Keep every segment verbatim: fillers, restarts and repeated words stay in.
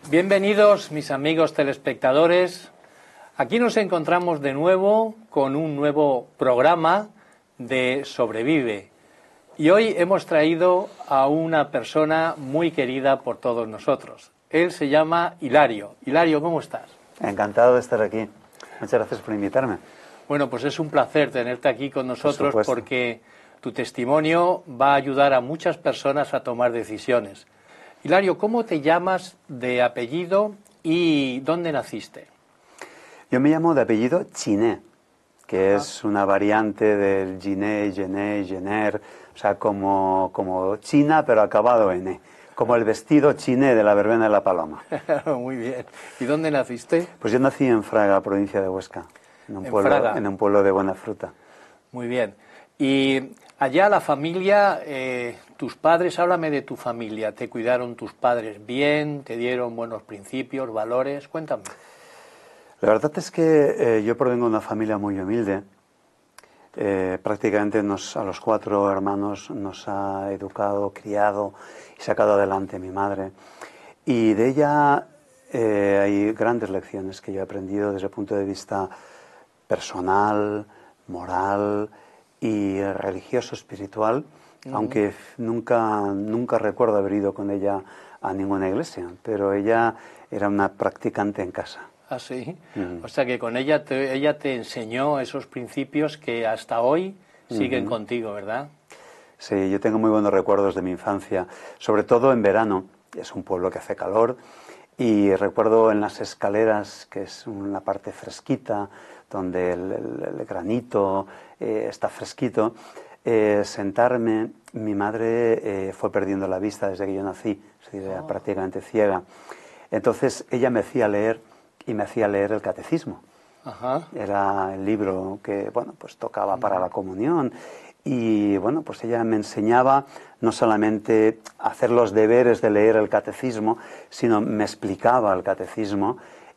Bienvenidos mis amigos telespectadores. Aquí nos encontramos de nuevo con un nuevo programa de Sobrevive. Y hoy hemos traído a una persona muy querida por todos nosotros. Él se llama Hilario. Hilario, ¿cómo estás? Encantado de estar aquí. Muchas gracias por invitarme. Bueno, pues es un placer tenerte aquí con nosotros Por porque tu testimonio va a ayudar a muchas personas a tomar decisiones. Hilario, ¿cómo te llamas de apellido y dónde naciste? Yo me llamo de apellido Chiné, que Ajá. es una variante del Giné, Gené, Gener, o sea, como, como China, pero acabado en E, como el vestido chiné de la verbena de la paloma. Muy bien. ¿Y dónde naciste? Pues yo nací en Fraga, provincia de Huesca, en un, En pueblo, Fraga. en un pueblo de buena fruta. Muy bien. Y allá la familia, eh, tus padres, háblame de tu familia. ¿Te cuidaron tus padres bien? ¿Te dieron buenos principios, valores? Cuéntame. La verdad es que eh, yo provengo de una familia muy humilde. Eh, prácticamente nos, a los cuatro hermanos nos ha educado, criado y sacado adelante mi madre. Y de ella eh, hay grandes lecciones que yo he aprendido desde el punto de vista personal, moral y religioso, espiritual, uh-huh. aunque nunca, nunca recuerdo haber ido con ella a ninguna iglesia, pero ella era una practicante en casa. ¿Ah, sí? Uh-huh. O sea que con ella te, ella te enseñó esos principios que hasta hoy siguen uh-huh. contigo, ¿verdad? Sí, yo tengo muy buenos recuerdos de mi infancia, sobre todo en verano. Es un pueblo que hace calor y recuerdo en las escaleras, que es una parte fresquita, donde el, el, el granito eh, está fresquito, eh, sentarme. Mi madre eh, fue perdiendo la vista desde que yo nací, es decir, era oh. prácticamente ciega. Entonces ella me hacía leer y me hacía leer el catecismo. Ajá. Era el libro que, bueno, pues tocaba para la comunión. Y bueno, pues ella me enseñaba no solamente a hacer los deberes de leer el catecismo, sino me explicaba el catecismo.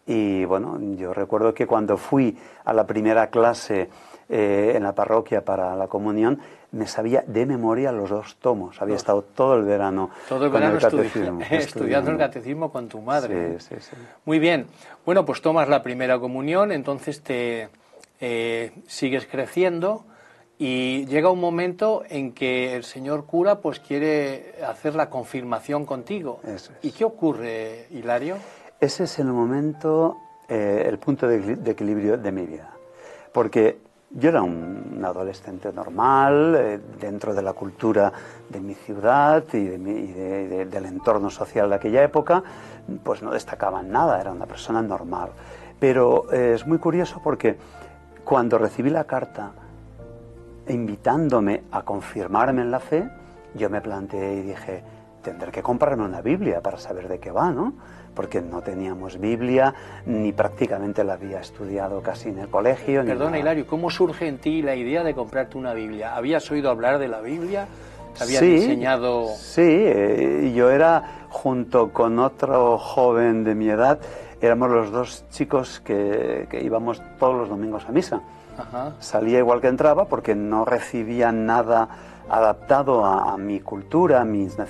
Y bueno, yo recuerdo que cuando fui a la primera clase eh, en la parroquia para la comunión, me sabía de memoria los dos tomos. Había estado todo el verano todo el con verano el catecismo, estudi estudiando el catecismo con tu madre. Sí, sí, sí. Muy bien. Bueno, pues tomas la primera comunión, entonces te eh, sigues creciendo. Y llega un momento en que el señor cura pues quiere hacer la confirmación contigo. Eso es. ¿Y qué ocurre, Hilario? Ese es el momento, eh, el punto de, de equilibrio de mi vida. Porque yo era un, un adolescente normal, eh, dentro de la cultura de mi ciudad y, de mi, y de, de, del entorno social de aquella época, pues no destacaba en nada, era una persona normal. Pero eh, es muy curioso porque cuando recibí la carta invitándome a confirmarme en la fe, yo me planteé y dije, tendré que comprarme una Biblia para saber de qué va, ¿no? Porque no teníamos Biblia, ni prácticamente la había estudiado casi en el colegio. Perdona, Hilario, ¿cómo surge en ti la idea de comprarte una Biblia? ¿Habías oído hablar de la Biblia? ¿Te habían sí, enseñado? Sí, eh, yo era, junto con otro joven de mi edad, éramos los dos chicos que, que íbamos todos los domingos a misa. Ajá. Salía igual que entraba porque no recibía nada adaptado a, a mi cultura, a mis